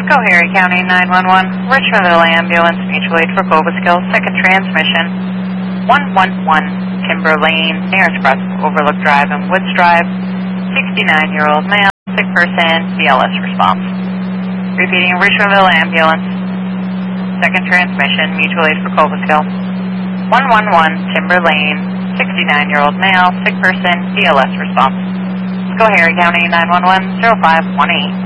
Schoharie County 911, Richmondville Ambulance, mutual aid for Cobleskill, second transmission, 111 Timber Lane, nearest cross Overlook Drive and Woods Drive, 69-year-old male, sick person, BLS response. Repeating, Richmondville Ambulance, second transmission, mutual aid for Cobleskill, 111 Timber Lane, 69-year-old male, sick person, BLS response. Schoharie County 911, 0518.